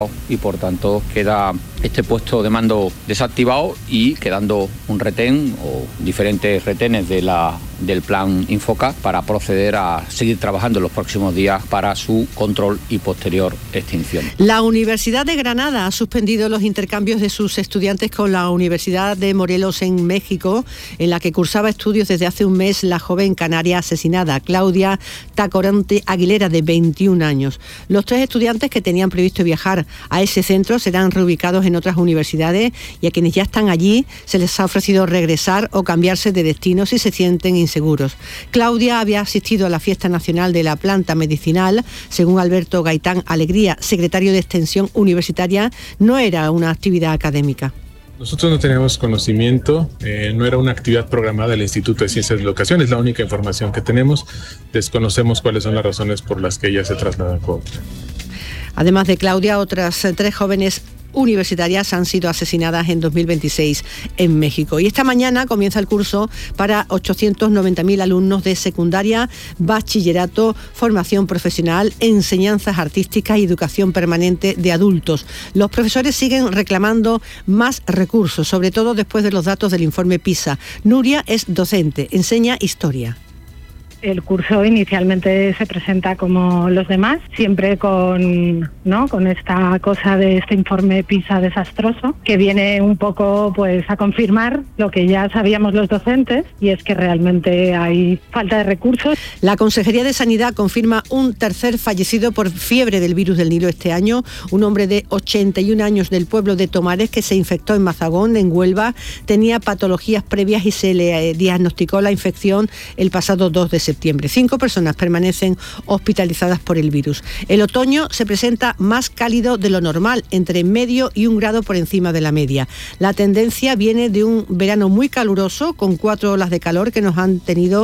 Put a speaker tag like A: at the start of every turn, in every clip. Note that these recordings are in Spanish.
A: y por tanto queda este puesto de mando desactivado y quedando un retén o diferentes retenes del plan Infoca para proceder a seguir trabajando en los próximos días para su control y posterior extinción.
B: La Universidad de Granada ha suspendido los intercambios de sus estudiantes con la Universidad de Morelos en México, en la que cursaba estudios desde hace un mes la joven canaria asesinada, Claudia Tacoronte Aguilera, de 21 años. Los 3 estudiantes que tenían previsto viajar a ese centro serán reubicados en otras universidades, y a quienes ya están allí se les ha ofrecido regresar o cambiarse de destino si se sienten inseguros. Claudia había asistido a la fiesta nacional de la planta medicinal. Según Alberto Gaitán Alegría, secretario de Extensión Universitaria, no era una actividad académica.
C: Nosotros no tenemos conocimiento, no era una actividad programada del Instituto de Ciencias de la Educación, es la única información que tenemos. Desconocemos cuáles son las razones por las que ella se traslada a Cuautla. Además
B: de Claudia, otras 3 jóvenes universitarias han sido asesinadas en 2026 en México. Y esta mañana comienza el curso para 890.000 alumnos de secundaria, bachillerato, formación profesional, enseñanzas artísticas y educación permanente de adultos. Los profesores siguen reclamando más recursos, sobre todo después de los datos del informe PISA. Nuria es docente, enseña historia.
D: El curso inicialmente se presenta como los demás, siempre con esta cosa de este informe PISA desastroso, que viene un poco a confirmar lo que ya sabíamos los docentes, y es que realmente hay falta de recursos.
B: La Consejería de Sanidad confirma un tercer fallecido por fiebre del virus del Nilo este año, un hombre de 81 años del pueblo de Tomares que se infectó en Mazagón, en Huelva. Tenía patologías previas y se le diagnosticó la infección el pasado 2 de septiembre. 5 personas permanecen hospitalizadas por el virus. El otoño se presenta más cálido de lo normal, entre medio y 1 grado por encima de la media. La tendencia viene de un verano muy caluroso, con 4 olas de calor que nos han tenido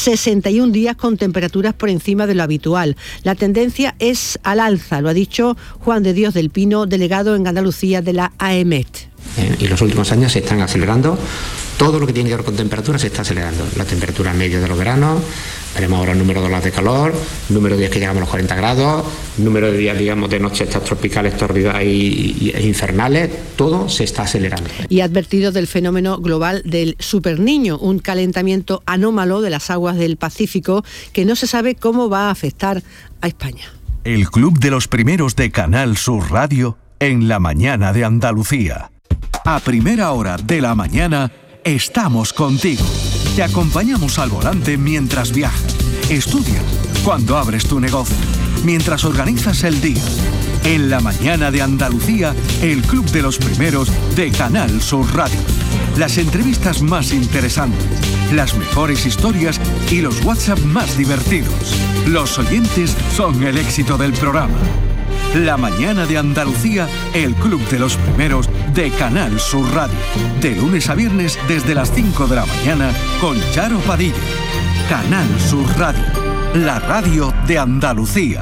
B: 61 días con temperaturas por encima de lo habitual. La tendencia es al alza, lo ha dicho Juan de Dios del Pino, delegado en Andalucía de la AEMET.
E: Y los últimos años se están acelerando. Todo lo que tiene que ver con temperatura se está acelerando. La temperatura media de los veranos, veremos ahora el número de olas de calor, número de días que llegamos a los 40 grados, número de días, digamos, de noches estas tropicales, tórridas e infernales, todo se está acelerando.
B: Y ha advertido del fenómeno global del superniño, un calentamiento anómalo de las aguas del Pacífico que no se sabe cómo va a afectar a España.
F: El Club de los Primeros de Canal Sur Radio en la mañana de Andalucía. A primera hora de la mañana estamos contigo. Te acompañamos al volante mientras viajas, estudias, cuando abres tu negocio, mientras organizas el día. En la mañana de Andalucía, el Club de los Primeros de Canal Sur Radio. Las entrevistas más interesantes, las mejores historias y los WhatsApp más divertidos. Los oyentes son el éxito del programa. La mañana de Andalucía, el Club de los Primeros de Canal Sur Radio. De lunes a viernes desde las 5 de la mañana con Charo Padilla. Canal Sur Radio, la radio de Andalucía.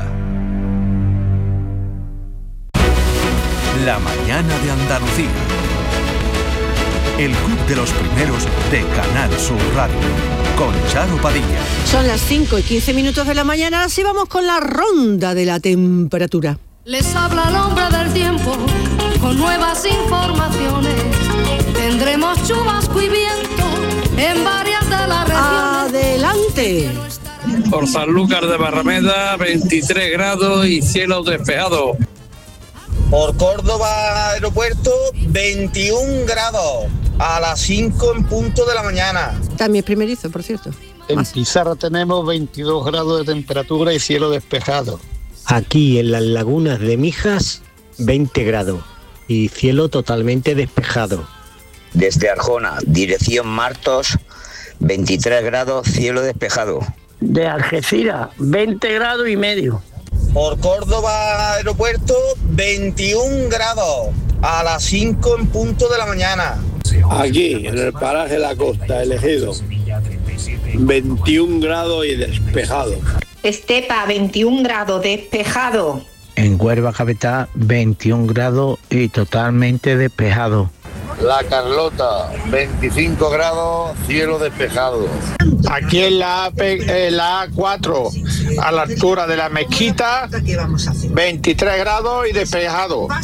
F: La mañana de Andalucía. El Club de los Primeros de Canal Sur Radio. Con Charo Padilla.
B: Son las 5:15 de la mañana, así vamos con la ronda de la temperatura.
G: Les habla el hombre del tiempo con nuevas informaciones. Tendremos chubasco y viento en varias de las regiones.
B: ¡Adelante!
H: Por Sanlúcar de Barrameda, 23 grados y cielo despejado.
I: Por Córdoba Aeropuerto, 21 grados a las 5 en punto de la mañana.
B: También primerizo, por cierto.
J: En Pizarra tenemos 22 grados de temperatura y cielo despejado.
K: Aquí en las lagunas de Mijas, 20 grados y cielo totalmente despejado.
L: Desde Arjona, dirección Martos, 23 grados, cielo despejado.
M: De Algeciras, 20 grados y medio.
I: Por Córdoba Aeropuerto, 21 grados a las 5 en punto de la mañana.
N: Aquí, en el paraje La Costa, Elegido, 21 grados y despejado.
O: Estepa, 21 grados, despejado.
P: En Huelva capital, 21 grados y totalmente despejado.
Q: La Carlota, 25 grados, cielo despejado.
J: Aquí en la A4, a la altura de la mezquita, 23 grados y despejado.